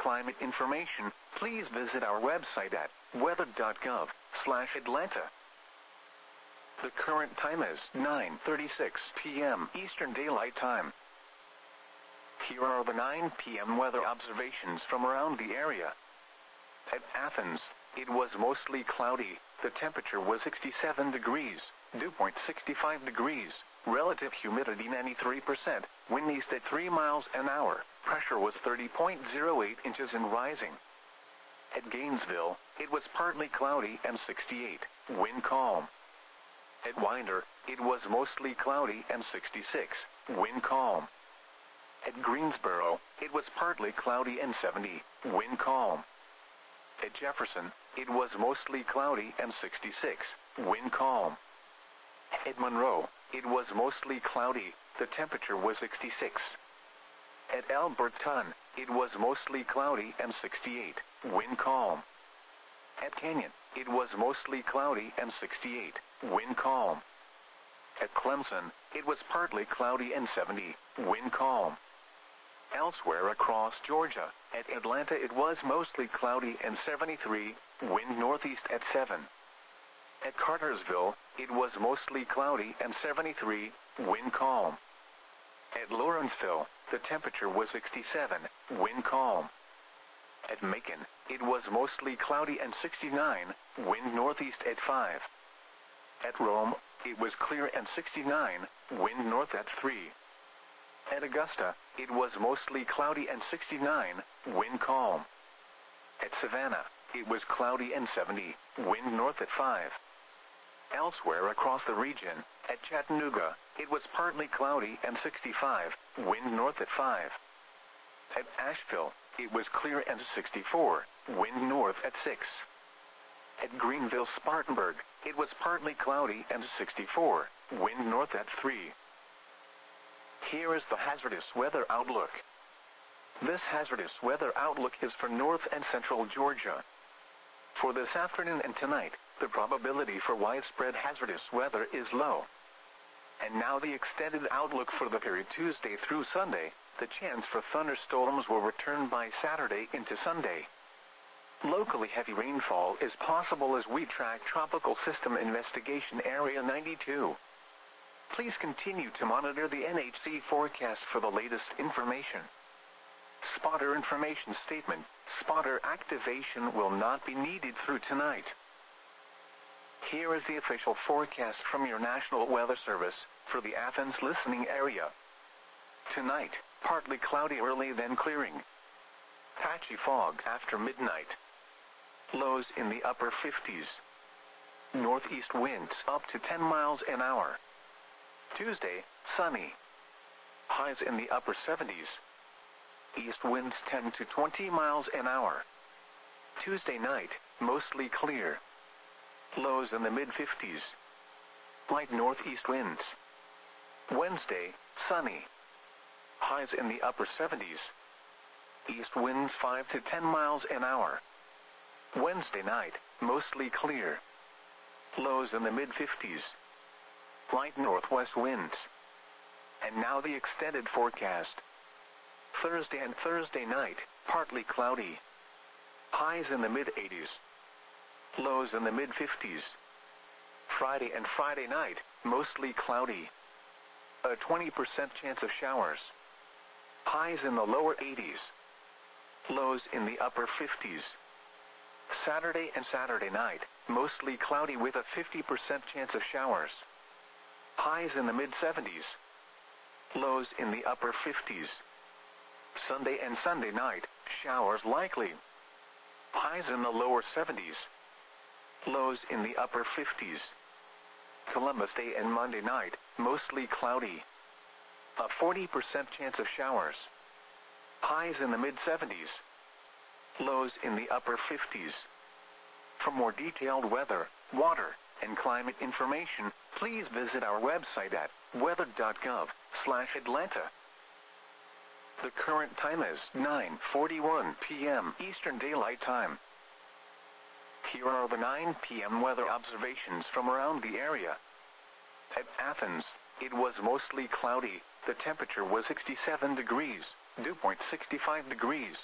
climate information, please visit our website at weather.gov/Atlanta. The current time is 9:36 p.m. Eastern Daylight Time. Here are the 9 p.m. weather observations from around the area. At Athens, it was mostly cloudy. The temperature was 67 degrees, dew point 65 degrees, relative humidity 93%, wind east at 3 miles an hour, pressure was 30.08 inches and rising. At Gainesville, it was partly cloudy and 68, wind calm. At Winder, it was mostly cloudy and 66, wind calm. At Greensboro, it was partly cloudy and 70, wind calm. At Jefferson, it was mostly cloudy and 66, wind calm. At Monroe, it was mostly cloudy, the temperature was 66. At Alberton, it was mostly cloudy and 68, wind calm. At Canyon, it was mostly cloudy and 68, wind calm. At Clemson, it was partly cloudy and 70, wind calm. Elsewhere across Georgia, at Atlanta it was mostly cloudy and 73, wind northeast at 7. At Cartersville, it was mostly cloudy and 73, wind calm. At Lawrenceville, the temperature was 67, wind calm. At Macon, it was mostly cloudy and 69, wind northeast at 5. At Rome, it was clear and 69, wind north at 3. At Augusta, it was mostly cloudy and 69, wind calm. At Savannah, it was cloudy and 70, wind north at 5. Elsewhere across the region, at Chattanooga, it was partly cloudy and 65, wind north at 5. At Asheville, it was clear and 64, wind north at 6. At Greenville-Spartanburg, it was partly cloudy and 64, wind north at 3. Here is the hazardous weather outlook. This hazardous weather outlook is for north and central Georgia. For this afternoon and tonight, the probability for widespread hazardous weather is low. And now the extended outlook for the period Tuesday through Sunday, the chance for thunderstorms will return by Saturday into Sunday. Locally heavy rainfall is possible as we track Tropical System Investigation Area 92. Please continue to monitor the NHC forecast for the latest information. Spotter information statement: spotter activation will not be needed through tonight. Here is the official forecast from your National Weather Service for the Athens listening area. Tonight, partly cloudy early then clearing. Patchy fog after midnight. Lows in the upper 50s. Northeast winds up to 10 miles an hour. Tuesday, sunny. Highs in the upper 70s. East winds 10 to 20 miles an hour. Tuesday night, mostly clear. Lows in the mid-50s. Light northeast winds. Wednesday, sunny. Highs in the upper 70s. East winds 5 to 10 miles an hour. Wednesday night, mostly clear. Lows in the mid-50s. Light northwest winds. And now the extended forecast. Thursday and Thursday night, partly cloudy. Highs in the mid-80s. Lows in the mid-50s. Friday and Friday night, mostly cloudy. A 20% chance of showers. Highs in the lower 80s. Lows in the upper 50s. Saturday and Saturday night, mostly cloudy with a 50% chance of showers. Highs in the mid-70s. Lows in the upper 50s. Sunday and Sunday night, showers likely. Highs in the lower 70s. Lows in the upper 50s. Columbus Day and Monday night, mostly cloudy. A 40% chance of showers. Highs in the mid-70s. Lows in the upper 50s. For more detailed weather, water, and climate information, please visit our website at weather.gov/Atlanta. The current time is 9:41 p.m. Eastern Daylight Time. Here are the 9 p.m. weather observations from around the area. At Athens, it was mostly cloudy. The temperature was 67 degrees, dew point 65 degrees,